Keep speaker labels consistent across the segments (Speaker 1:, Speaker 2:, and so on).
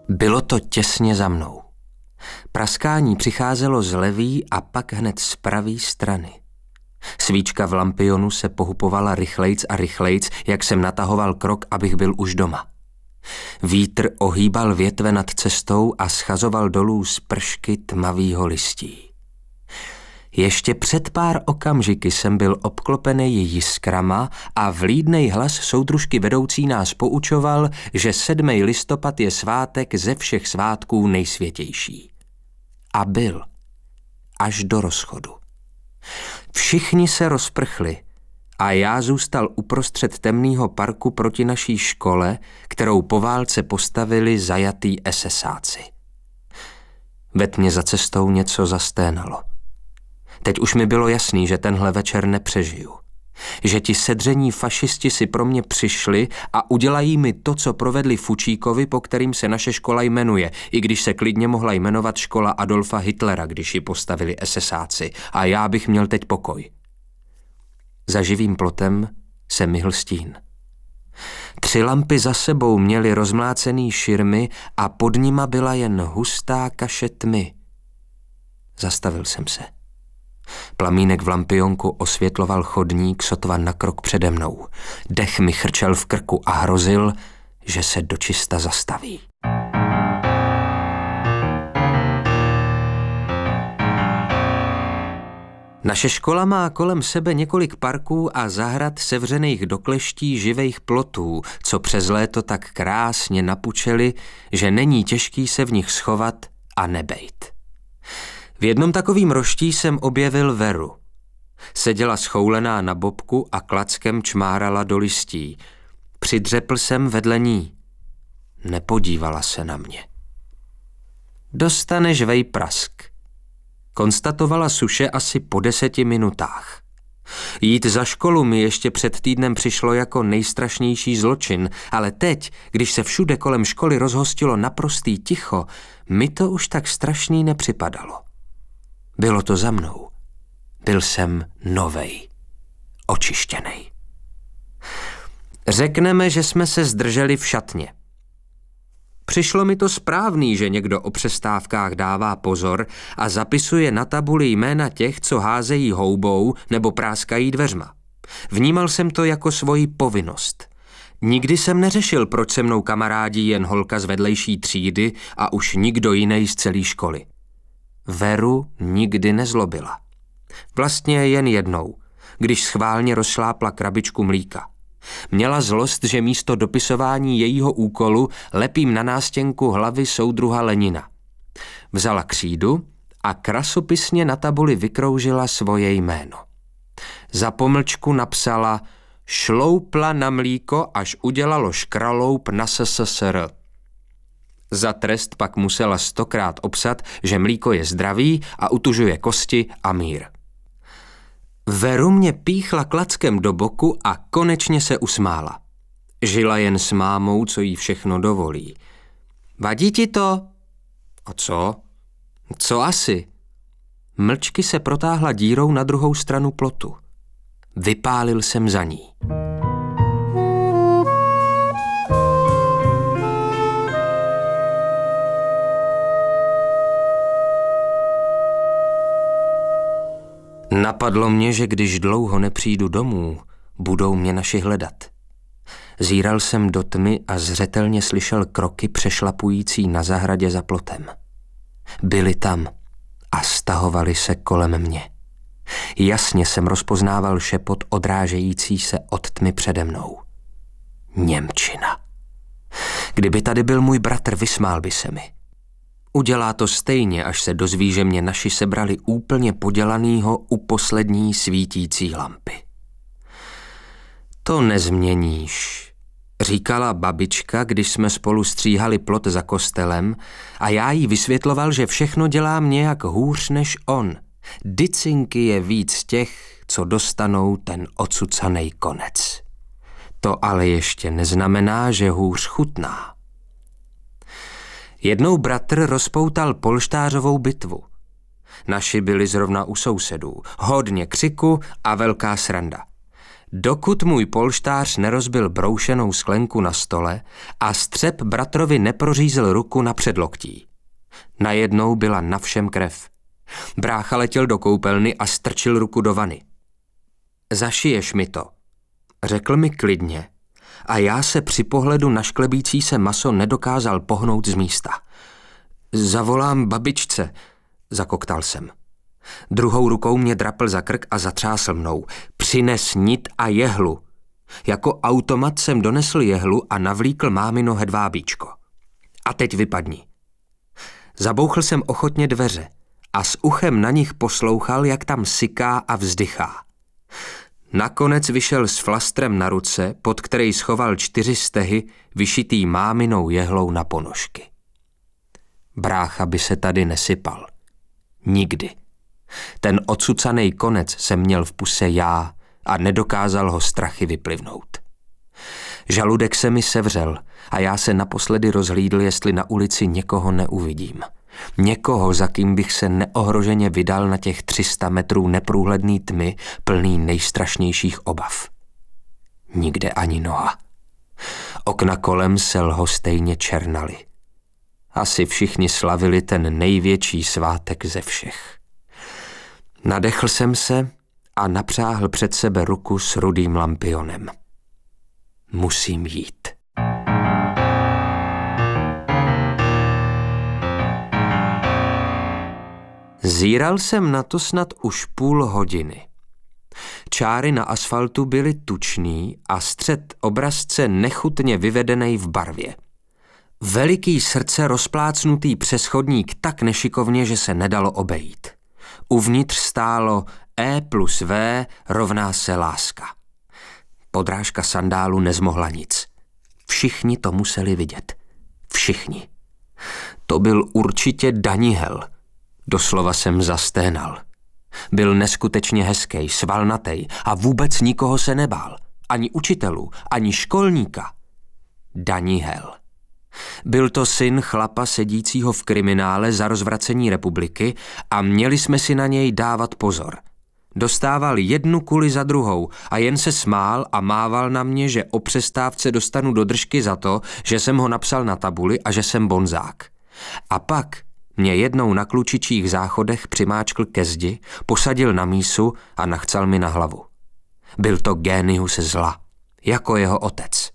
Speaker 1: Bylo to těsně za mnou. Praskání přicházelo z levé a pak hned z pravé strany. Svíčka v lampionu se pohupovala rychlejc a rychlejc, jak jsem natahoval krok, abych byl už doma. Vítr ohýbal větve nad cestou a schazoval dolů spršky tmavýho listí. Ještě před pár okamžiky jsem byl obklopený jiskrama a vlídnej hlas soudružky vedoucí nás poučoval, že 7. listopad je svátek ze všech svátků nejsvětější. A byl. Až do rozchodu. Všichni se rozprchli a já zůstal uprostřed temného parku proti naší škole, kterou po válce postavili zajatý esesáci. Ve tmě za cestou něco zasténalo. Teď už mi bylo jasný, že tenhle večer nepřežiju. Že ti sedření fašisti si pro mě přišli a udělají mi to, co provedli Fučíkovi, po kterým se naše škola jmenuje, i když se klidně mohla jmenovat škola Adolfa Hitlera, když ji postavili esesáci, a já bych měl teď pokoj. Za živým plotem se myhl stín. 3 lampy za sebou měly rozmlácený širmy a pod nima byla jen hustá kaše tmy. Zastavil jsem se. Plamínek v lampionku osvětloval chodník sotva na krok přede mnou. Dech mi chrčel v krku a hrozil, že se dočista zastaví. Naše škola má kolem sebe několik parků a zahrad sevřených do kleští živých plotů, co přes léto tak krásně napučeli, že není těžký se v nich schovat a nebejt. V jednom takovým roští jsem objevil Veru. Seděla schoulená na bobku a klackem čmárala do listí. Přidřepl jsem vedle ní. Nepodívala se na mě. Dostaneš vejprask, konstatovala Suše asi po 10 minutách. Jít za školu mi ještě před týdnem přišlo jako nejstrašnější zločin, ale teď, když se všude kolem školy rozhostilo naprostý ticho, mi to už tak strašný nepřipadalo. Bylo to za mnou. Byl jsem novej, očištěnej. Řekneme, že jsme se zdrželi v šatně. Přišlo mi to správný, že někdo o přestávkách dává pozor a zapisuje na tabuli jména těch, co házejí houbou nebo práskají dveřma. Vnímal jsem to jako svoji povinnost. Nikdy jsem neřešil, proč se mnou kamarádí jen holka z vedlejší třídy a už nikdo jiný z celé školy. Veru nikdy nezlobila. Vlastně jen jednou, když schválně rozšlápla krabičku mlíka. Měla zlost, že místo dopisování jejího úkolu lepím na nástěnku hlavy soudruha Lenina. Vzala křídu a krasopisně na tabuli vykroužila svoje jméno. Za pomlčku napsala šloupla na mlíko, až udělalo škraloup na SSSR. Za trest pak musela 100krát obsat, že mlíko je zdravý a utužuje kosti a mír. Veru mě píchla klackem do boku a konečně se usmála. Žila jen s mámou, co jí všechno dovolí. Vadí ti to? A co? Co asi? Mlčky se protáhla dírou na druhou stranu plotu. Vypálil jsem za ní. Napadlo mě, že když dlouho nepřijdu domů, budou mě naši hledat. Zíral jsem do tmy a zřetelně slyšel kroky přešlapující na zahradě za plotem. Byli tam a stahovali se kolem mě. Jasně jsem rozpoznával šepot odrážející se od tmy přede mnou. Němčina. Kdyby tady byl můj bratr, vysmál by se mi. Udělá to stejně, až se dozví, že mě naši sebrali úplně podělanýho u poslední svítící lampy. To nezměníš, říkala babička, když jsme spolu stříhali plot za kostelem a já jí vysvětloval, že všechno dělám nějak hůř než on. Dycinky je víc těch, co dostanou ten ocucanej konec. To ale ještě neznamená, že hůř chutná. Jednou bratr rozpoutal polštářovou bitvu. Naši byli zrovna u sousedů. Hodně křiku a velká sranda. dokud můj polštář nerozbil broušenou sklenku na stole a střep bratrovi neprořízl ruku na předloktí. Najednou byla na všem krev. Brácha letěl do koupelny a strčil ruku do vany. Zašiješ mi to, řekl mi klidně a já se při pohledu na šklebící se maso nedokázal pohnout z místa. Zavolám babičce, zakoktal jsem. Druhou rukou mě drapl za krk a zatřásl mnou. Přines nit a jehlu. Jako automat jsem donesl jehlu a navlíkl mámino hedvábíčko. A teď vypadni. Zabouchl jsem ochotně dveře a s uchem na nich poslouchal, jak tam syká a vzdychá. Nakonec vyšel s flastrem na ruce, pod který schoval 4 stehy, vyšitý máminou jehlou na ponožky. Brácha by se tady nesypal. Nikdy. Ten odsucanej konec jsem měl v puse já a nedokázal ho strachy vyplivnout. Žaludek se mi sevřel a já se naposledy rozhlídl, jestli na ulici někoho neuvidím. Někoho, za kým bych se neohroženě vydal na těch 300 metrů neprůhledný tmy, plný nejstrašnějších obav. Nikde ani noha. Okna kolem se lhostejně černaly. Asi všichni slavili ten největší svátek ze všech. Nadechl jsem se a napřáhl před sebe ruku s rudým lampionem. Musím jít. Zíral jsem na to snad už půl hodiny. Čáry na asfaltu byly tučný a střed obrazce nechutně vyvedenej v barvě. Veliký srdce rozplácnutý přes chodník tak nešikovně, že se nedalo obejít. Uvnitř stálo E + V rovná se láska. Podrážka sandálu nezmohla nic. Všichni to museli vidět. Všichni. To byl určitě Danihel. Doslova jsem zasténal. Byl neskutečně hezký, svalnatej a vůbec nikoho se nebál. Ani učitelů, ani školníka. Danihel. Byl to syn chlapa sedícího v kriminále za rozvracení republiky a měli jsme si na něj dávat pozor. Dostával 1 kuli za druhou a jen se smál a mával na mě, že o přestávce dostanu do držky za to, že jsem ho napsal na tabuli a že jsem bonzák. A pak mě jednou na klučičích záchodech přimáčkl ke zdi, posadil na mísu a nachcal mi na hlavu. Byl to génius zla, jako jeho otec.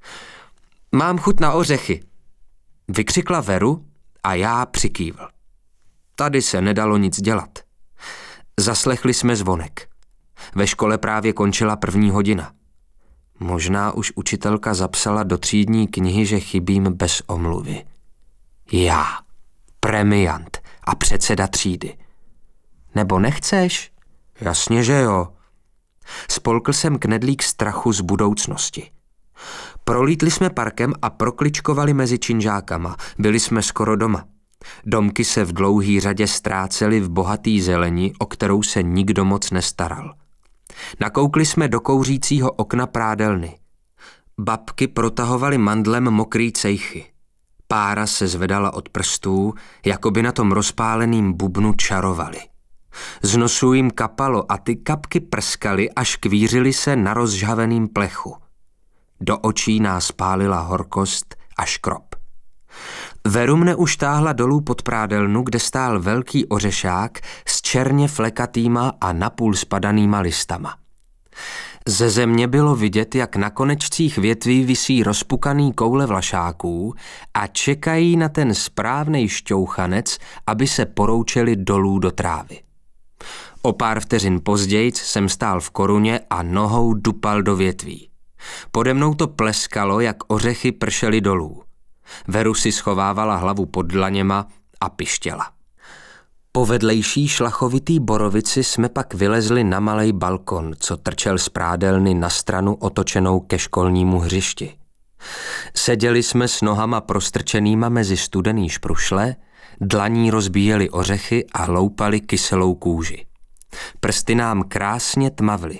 Speaker 1: Mám chuť na ořechy, vykřikla Veru a já přikývl. Tady se nedalo nic dělat. Zaslechli jsme zvonek. Ve škole právě končila 1. hodina. Možná už učitelka zapsala do třídní knihy, že chybím bez omluvy. Já, premiant a předseda třídy. Nebo nechceš? Jasně, že jo. Spolkl jsem knedlík strachu z budoucnosti. Prolítli jsme parkem a prokličkovali mezi činžákama. Byli jsme skoro doma. Domky se v dlouhý řadě ztrácely v bohatý zeleni, o kterou se nikdo moc nestaral. Nakoukli jsme do kouřícího okna prádelny. Babky protahovaly mandlem mokrý cejchy. Pára se zvedala od prstů, jako by na tom rozpáleným bubnu čarovali. Z nosů jim kapalo a ty kapky prskaly a škvířily se na rozžhaveným plechu. Do očí nás pálila horkost a škrob. Veru mne už táhla dolů pod prádelnu, kde stál velký ořešák s černě flekatýma a napůl spadanýma listama. Ze země bylo vidět, jak na konečcích větví visí rozpukaný koule vlašáků a čekají na ten správnej šťouchanec, aby se poroučeli dolů do trávy. O pár vteřin později jsem stál v koruně a nohou dupal do větví. Pode mnou to pleskalo, jak ořechy pršely dolů. Veru si schovávala hlavu pod dlaněma a pištěla. Po vedlejší šlachovitý borovici jsme pak vylezli na malej balkon, co trčel z prádelny na stranu otočenou ke školnímu hřišti. Seděli jsme s nohama prostrčenýma mezi studený šprušle, dlaní rozbíjeli ořechy a loupali kyselou kůži. Prsty nám krásně tmavly.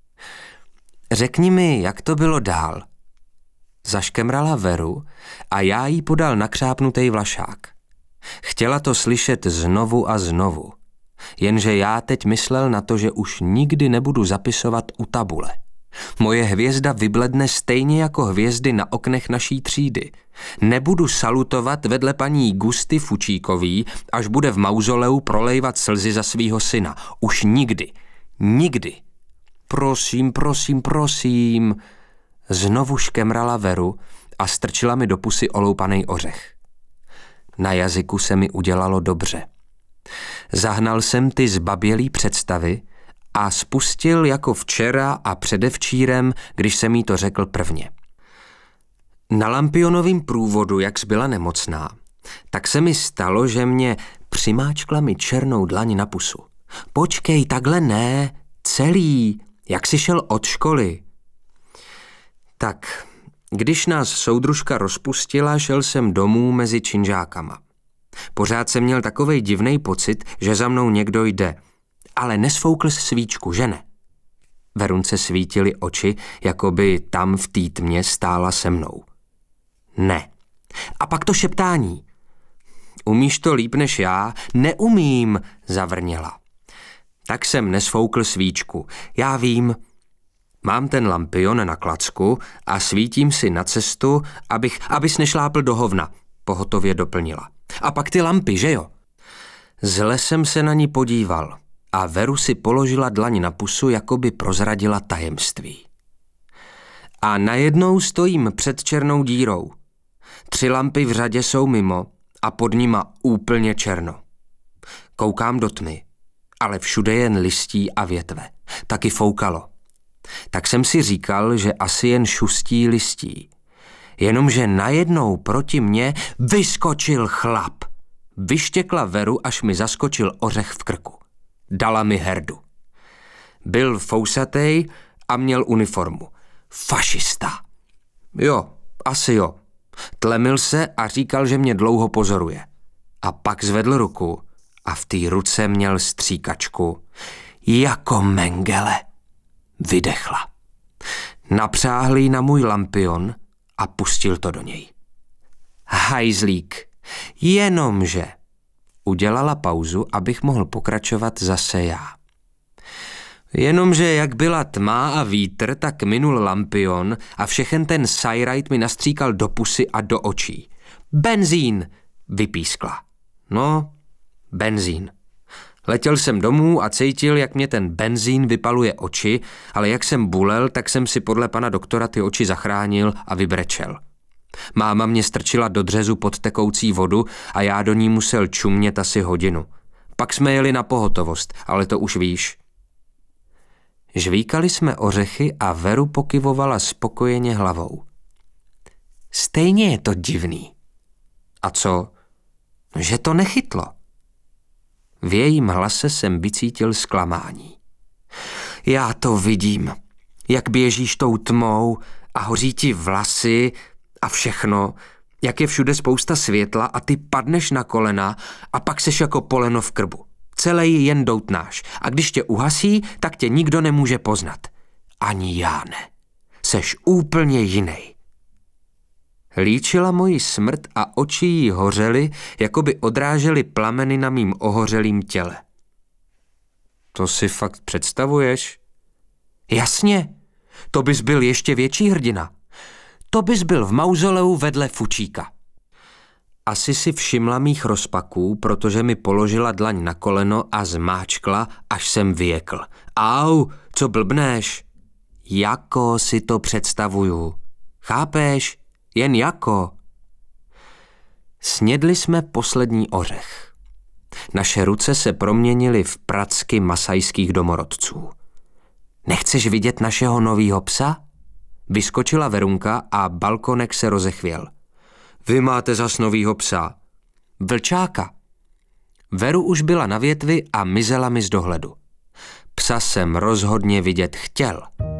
Speaker 1: Řekni mi, jak to bylo dál. Zaškemrala Veru a já jí podal nakřápnutej vlašák. Chtěla to slyšet znovu a znovu, jenže já teď myslel na to, že už nikdy nebudu zapisovat u tabule. Moje hvězda vybledne stejně jako hvězdy na oknech naší třídy. Nebudu salutovat vedle paní Gusty Fučíkový, až bude v mauzoleu prolejvat slzy za svýho syna. Už nikdy. Nikdy. Prosím, prosím, prosím. Znovu škemrala Veru a strčila mi do pusy oloupanej ořech. Na jazyku se mi udělalo dobře. Zahnal jsem ty zbabělý představy a spustil jako včera a předevčírem, když jsem jí to řekl prvně. Na Lampionovým průvodu, jak byla nemocná, tak se mi stalo, že mě přimáčkla mi černou dlaň na pusu. Počkej, takhle ne, celý, jak jsi šel od školy. Tak, když nás soudružka rozpustila, šel jsem domů mezi činžákama. Pořád jsem měl takovej divnej pocit, že za mnou někdo jde, ale nesfoukl svíčku, že ne? Verunce svítily oči, jako by tam v té tmě stála se mnou. Ne. A pak to šeptání. Umíš to líp než já? Neumím, zavrněla. Tak jsem nesfoukl svíčku. Já vím. Mám ten lampion na klacku a svítím si na cestu, abys nešlápl do hovna, pohotově doplnila. A pak ty lampy, že jo? Zle jsem se na ní podíval a Veru si položila dlaň na pusu, jako by prozradila tajemství. A najednou stojím před černou dírou. 3 lampy v řadě jsou mimo a pod nima úplně černo. Koukám do tmy, ale všude jen listí a větve. Taky foukalo. Tak jsem si říkal, že asi jen šustí listí. Jenomže najednou proti mně vyskočil chlap. Vyštěkla Veru, až mi zaskočil ořech v krku. Dala mi herdu. Byl fousatej a měl uniformu. Fašista. Jo, asi jo. Tlemil se a říkal, že mě dlouho pozoruje. A pak zvedl ruku a v té ruce měl stříkačku. Jako Mengele. Vydechla. Napřáhl jí na můj lampion a pustil to do něj. Hajzlík. Jenomže. Udělala pauzu, abych mohl pokračovat zase já. Jenomže jak byla tma a vítr, tak minul lampion a všechen ten sajrajt mi nastříkal do pusy a do očí. Benzín, vypískla. No, benzín. Letěl jsem domů a cítil, jak mě ten benzín vypaluje oči, ale jak jsem bulel, tak jsem si podle pana doktora ty oči zachránil a vybrečel. Máma mě strčila do dřezu pod tekoucí vodu a já do ní musel čumět asi hodinu. Pak jsme jeli na pohotovost, ale to už víš. Žvíkali jsme ořechy a Veru pokyvovala spokojeně hlavou. Stejně je to divný. A co? Že to nechytlo. V jejím hlase jsem vycítil zklamání. Já to vidím, jak běžíš tou tmou a hoří ti vlasy a všechno, jak je všude spousta světla a ty padneš na kolena a pak seš jako poleno v krbu. Celej jen doutnáš a když tě uhasí, tak tě nikdo nemůže poznat. Ani já ne. Seš úplně jinej. Líčila moji smrt a oči jí hořely, jako by odrážely plameny na mým ohořelým těle. To si fakt představuješ? Jasně, to bys byl ještě větší hrdina. To bys byl v mauzoleu vedle Fučíka. Asi si všimla mých rozpaků, protože mi položila dlaň na koleno a zmáčkla, až jsem vyjekl. Au, co blbneš? Jako si to představuju. Chápeš? Jen jako. Snědli jsme poslední ořech. Naše ruce se proměnily v pracky masajských domorodců. Nechceš vidět našeho novýho psa? Vyskočila Verunka a balkonek se rozechvěl. Vy máte zas novýho psa. Vlčáka. Veru už byla na větvi a mizela mi z dohledu. Psa jsem rozhodně vidět chtěl.